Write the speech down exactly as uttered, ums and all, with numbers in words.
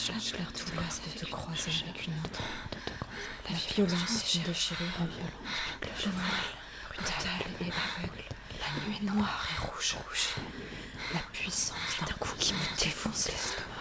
La douleur de te croiser avec une autre. La violence d'une déchirure. Le voile brutal et aveugle. La nuit noire et rouge rouge. La puissance d'un coup qui me défonce l'estomac.